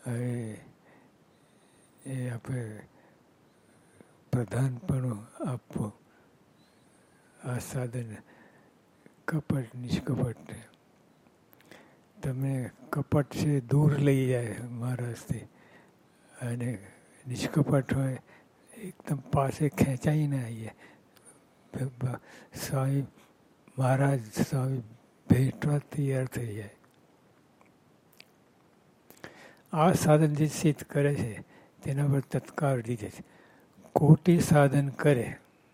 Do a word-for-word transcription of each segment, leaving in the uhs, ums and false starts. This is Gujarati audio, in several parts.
હવે એ આપણે પ્રધાનપણું આપવું આ સાધન કપટ નિષ્કપટને. તમે કપટ છે દૂર લઈ જાય મહારાજથી, અને નિષ્કપટ હોય એકદમ પાસે ખેંચાઈને આવીએ. સ્વામી મહારાજ સ્વામી ભેટવા તૈયાર થઈ જાય. આ સાધન જે સિદ્ધ કરે છે તેના પર તત્કાળ રીતે છે. કોટી સાધન કરે,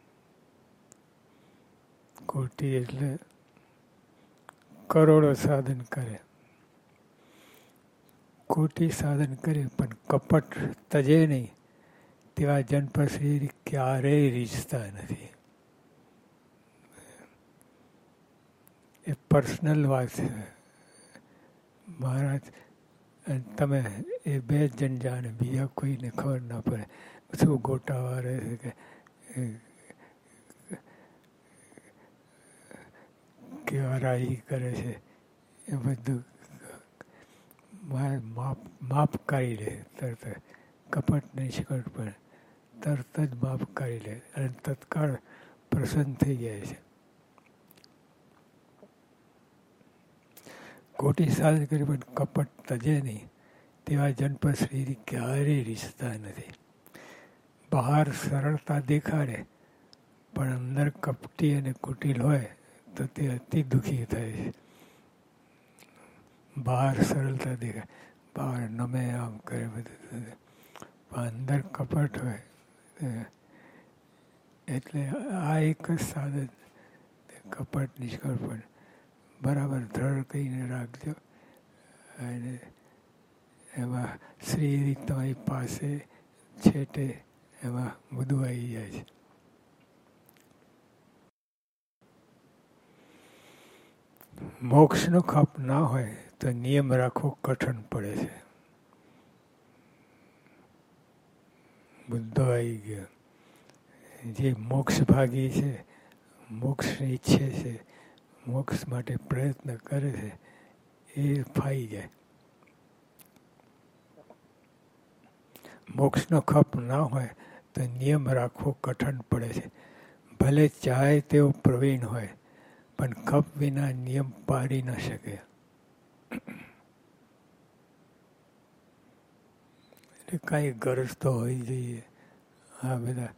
કોટી એટલે કરોડો સાધન કરે, કોટી સાધન કરે પણ કપટ તજે નહીં તેવા જન પર શ્રી ક્યારેય રીઝતા નથી. એ પર્સનલ વાત છે. મહારાજ તમે એ બે જ જણ જાણે, બીજા કોઈને ખબર ના પડે. શું ગોટાવા રહે છે કે કેવા રાજી કરે છે એ બધું માપ માપ કાઢી લે તરત. કપટ નિષ્કપટ પણ તરત જ માપ કાઢી લે અને તત્કાળ પ્રસન્ન થઈ જાય છે. ખોટી સાધન કરી પણ કપટ તજે નહીં તેવા જન પર શ્રી ક્યારેય રીઝતા નથી. બહાર સરળતા દેખાડે પણ અંદર કપટી અને કુટિલ હોય તો તે અતિ દુઃખી થાય છે. બહાર સરળતા દેખાય, બહાર નમે આમ કરે બધું, પણ અંદર કપટ હોય. એટલે આ એક જ સાધન કપટ નિષ્કપટ બરાબર દ્રઢ કરીને રાખજો, અને એમાં શ્રી તમારી પાસે છેટે એમાં બધું આવી જાય છે. મોક્ષનો ખપ ના હોય તો નિયમ રાખવો કઠણ પડે છે. બુદ્ધો આવી ગયો. જે મોક્ષ ભાગી છે, મોક્ષ ઈચ્છે છે, મોક્ષ માટે પ્રયત્ન કરે છે, એ ફાઈ જાય. મોક્ષનો ખપ ના હોય તો નિયમ રાખવો કઠણ પડે છે. ભલે ચાહે તેવો પ્રવીણ હોય પણ ખપ વિના નિયમ પાડી ન શકે. એટલે કાંઈ ગરજ તો હોવી જોઈએ. આ બધા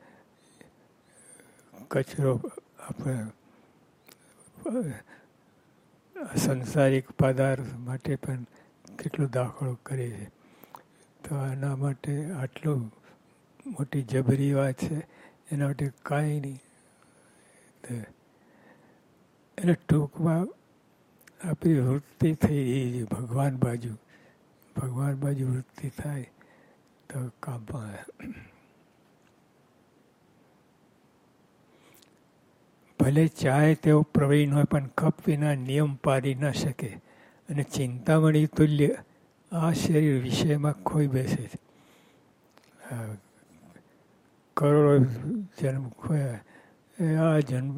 કચરો આપણે સંસારિક પદાર્થ માટે પણ કેટલો દાખલો કરે છે. તો આના માટે આટલું મોટી જબરી વાત છે, એના માટે કાંઈ નહીં. એટલે ટૂંકમાં આપણી વૃત્તિ થઈ રહી છે ભગવાન બાજુ. ભગવાન બાજુ વૃત્તિ થાય તો કામમાં આવે. ભલે ચાહે તેવો પ્રવીણ હોય પણ ખપ વિના નિયમ પાડી ન શકે, અને ચિંતામણી તુલ્ય આ શરીર વિષયમાં ખોઈ બેસે છે. કરોડો જન્મ ખોયા, એ આ જન્મ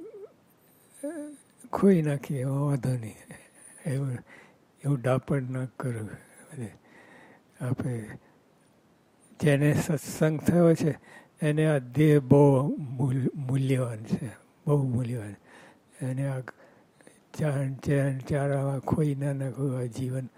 ખોઈ નાખીએ વાંધો નહીં. એવું એવું ડાપણ ન કરવું. આપણે જેને સત્સંગ થયો છે એને આ દેહ બહુ મૂલ્યવાન છે, બહુ મૂલ્યવાન. એને આ ચાર ચાર ચારામાં ખોઈ ના નાખવું આ જીવન.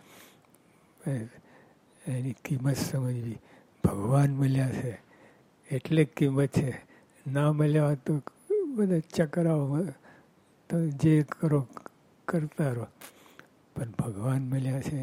એની કિંમત સમજવી. ભગવાન મળ્યા છે એટલે કિંમત છે. ના મળ્યા તો બધા ચકરાઓ તો જે કરો કરતા રહો. પણ ભગવાન મળ્યા છે.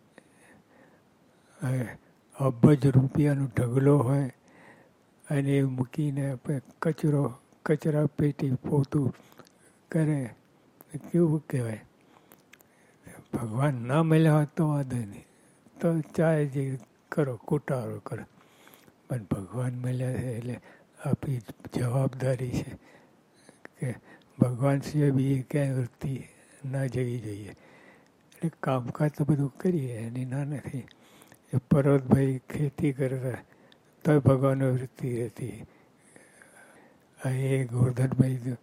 હવે અબજ રૂપિયાનો ઢગલો હોય અને એ મૂકીને આપણે કચરો કચરા પેટી પોતું કરે, કેવું કહેવાય. ભગવાન ના મળ્યા હોય તો વાંધો નહીં, તો ચાહે જે કરો કુટારો કરો. પણ ભગવાન મળ્યા છે એટલે આપણી જવાબદારી છે કે ભગવાન સિવાય બીજી ક્યાંય વૃત્તિ ના જવી જોઈએ. એટલે કામકાજ તો બધું કરીએ, એની ના નથી. એ પર્વતભાઈ ખેતી કરતા તો ભગવાન વૃત્તિ હતી. એ ગોરધનભાઈ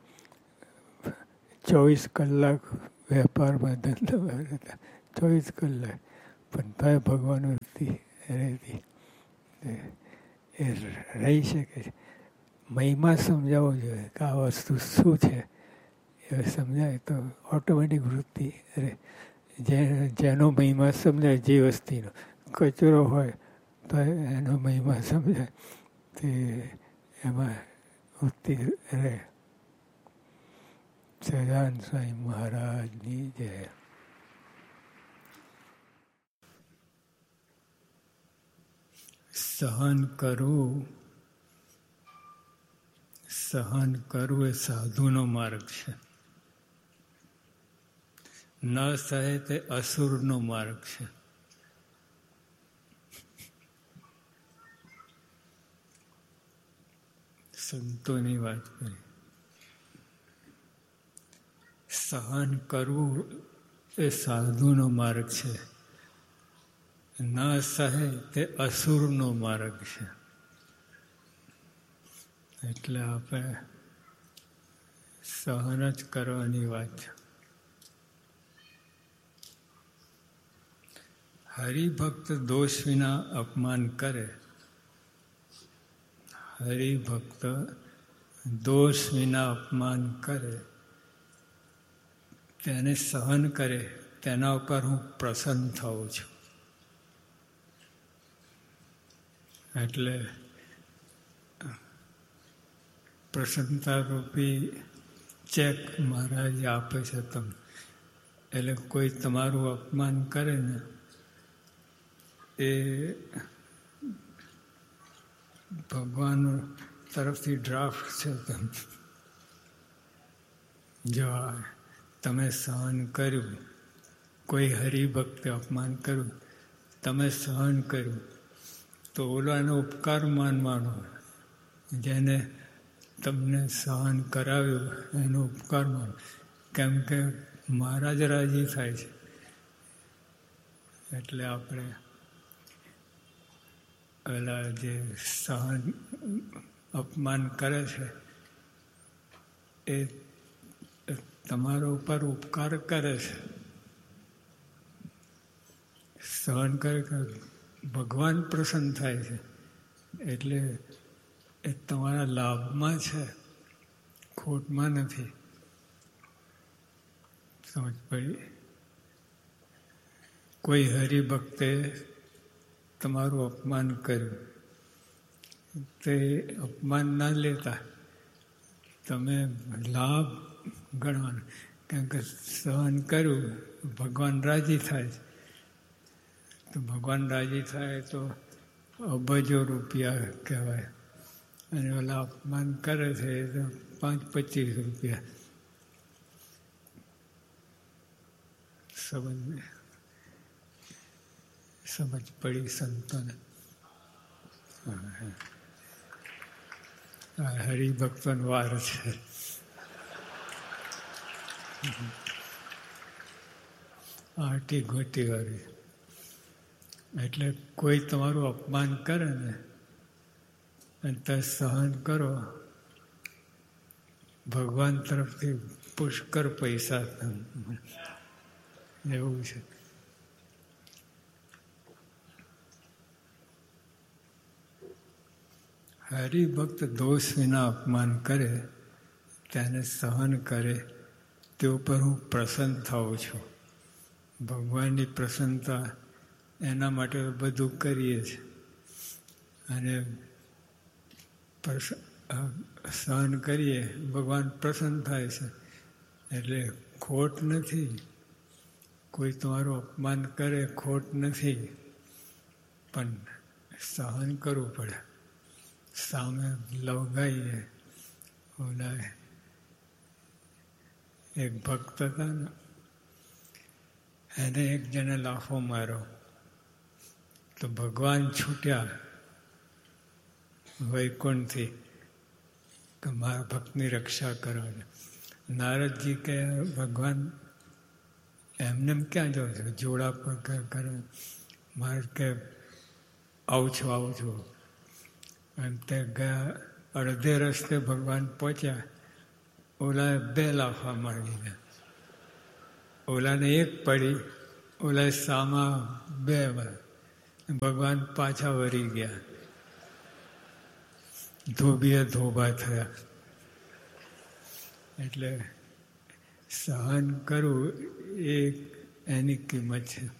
ચોવીસ કલાક વેપારમાં ધંધામાં હતા, ચોવીસ કલાક. પણ તોય ભગવાન વૃત્તિ રહેતી એ રહી શકે છે. મહિમા સમજાવવો જોઈએ કે આ વસ્તુ શું છે એ સમજાય તો ઓટોમેટિક વૃત્તિ અરે જે જેનો મહિમા સમજાય જે વસ્તીનો કચરો હોય તો એનો મહિમા સમજાય તે એમાં વૃત્તિ રહે. સહજાનંદ સ્વામી મહારાજની જય. સહન કરવું સહન કરવું એ સાધુનો માર્ગ છે. ન સહે તે અસુરનો માર્ગ છે. સંતોની વાત કરી. સહન કરવું એ સાધુનો માર્ગ છે. ન સહે તે અસુરનો માર્ગ છે. એટલે આપણે સહન જ કરવાની વાત છે. હરિભક્ત દોષ વિના અપમાન કરે, હરિભક્ત દોષ વિના અપમાન કરે, તેને સહન કરે, તેના ઉપર હું પ્રસન્ન થાઉં છું. એટલે પ્રસન્નતારૂપી ચેક મહારાજ આપે છે તમને. એટલે કોઈ તમારું અપમાન કરે ને એ ભગવાન તરફથી ડ્રાફ્ટ છે. તમે જો તમે સહન કર્યું, કોઈ હરિભક્તે અપમાન કર્યું, તમે સહન કર્યું, તો ઓલાનો ઉપકાર માનવાનો. જેને તમને સહન કરાવ્યું એનો ઉપકાર માનો. કેમ કે મહારાજ રાજી થાય છે. એટલે આપણે પેલા જે સહન અપમાન કરે છે એ તમારા ઉપર ઉપકાર કરે છે. સહન કરે કે ભગવાન પ્રસન્ન થાય છે. એટલે એ તમારા લાભમાં છે, ખોટમાં નથી. સમજ પડી? કોઈ હરિભક્તે તમારું અપમાન કર્યું, તે અપમાન ના લેતા તમે લાભ ગણવાનો. કેમ કે સહન કર્યું, ભગવાન રાજી થાય છે. તો ભગવાન રાજી થાય તો અબજો રૂપિયા કહેવાય. અને ઓલા અપમાન કરે છે તો પાંચ પચીસ રૂપિયા. સમજ સમજ પડી સંતોને? હરિભક્તોનો વાર છે. આટી ગોટી વાળી. એટલે કોઈ તમારું અપમાન કરે ને અને તમે સહન કરો, ભગવાન તરફથી પુષ્કળ પૈસા એવું છે. હરિભક્ત દોષ વિના અપમાન કરે, તેને સહન કરે, તે ઉપર હું પ્રસન્ન થાઉં છું. ભગવાનની પ્રસન્નતા એના માટે બધું કરીએ છીએ. અને સહન કરીએ, ભગવાન પ્રસન્ન થાય છે. એટલે ખોટ નથી. કોઈ તમારું અપમાન કરે ખોટ નથી, પણ સહન કરવું પડે. સામે લવગાઈએ. ઓલા એક ભક્ત હતા ને, એને એક જણે લાફો માર્યો તો ભગવાન છૂટ્યા વૈકુંઠથી કે મારા ભક્તની રક્ષા કરવાની. નારદજી કે ભગવાન એમને ક્યાં જાવ છો? જોડા પર કરે મારે કે આવું છું આવું છું. અને તે ગયા, અડધે રસ્તે ભગવાન પહોંચ્યા. ઓલાએ બે લાફા મારી દીધા. ઓલાને એક પડી, ઓલાએ સામા બે વાર. ભગવાન પાછા વળી ગયા, ધોબીએ ધોબા થયા. એટલે સહન કરવું એ એની કિંમત છે.